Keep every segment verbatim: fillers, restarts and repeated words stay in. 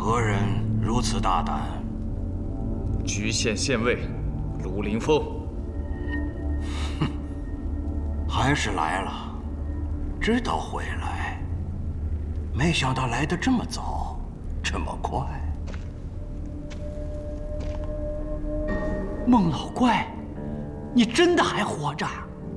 何人如此大胆？ 莒县县尉卢凌风。 哼，还是来了，知道回来，没想到来得这么早，这么快。 孟老怪，你真的还活着？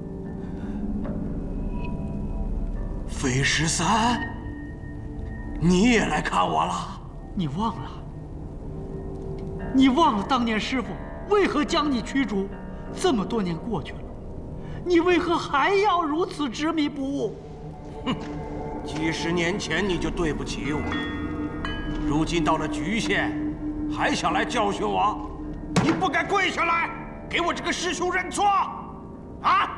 费十三，你也来看我了？ 你忘了？你忘了当年师傅为何将你驱逐？这么多年过去了，你为何还要如此执迷不悟？ 哼，几十年前你就对不起我，如今到了莒县，还想来教训我？你不该跪下来给我这个师兄认错啊！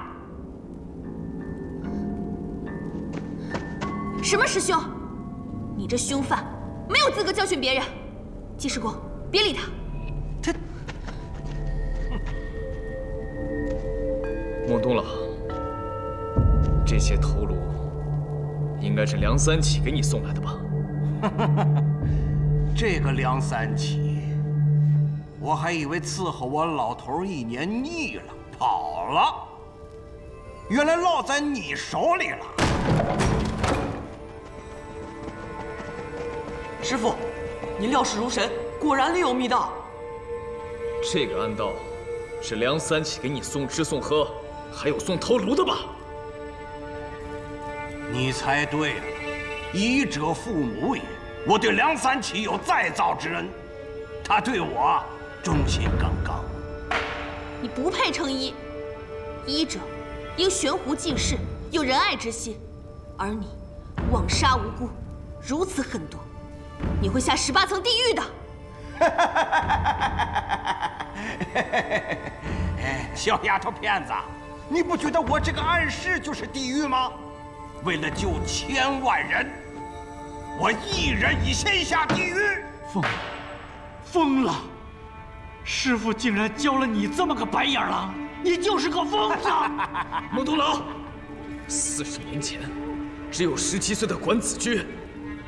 什么师兄？你这凶犯没有资格教训别人。济世公，别理他。 他， 孟东老，这些头颅应该是梁三起给你送来的吧？ 这个梁三起，我还以为伺候我老头一年腻了，跑了，原来落在你手里了。 师傅，您料事如神，果然另有密道。 这个暗道是梁三起给你送吃送喝，还有送头颅的吧？ 你猜对了，医者父母也。我对梁三起有再造之恩，他对我忠心耿耿。 你不配称医，医者应悬壶济世，有仁爱之心，而你枉杀无辜，如此狠毒。你会下十八层地狱的！ 哎，小丫头片子，你不觉得我这个暗示就是地狱吗？为了救千万人，我一人已先下地狱。 疯了，疯了！师傅竟然教了你这么个白眼狼，你就是个疯子！ 孟东老，四十年前，只有十七岁的管子君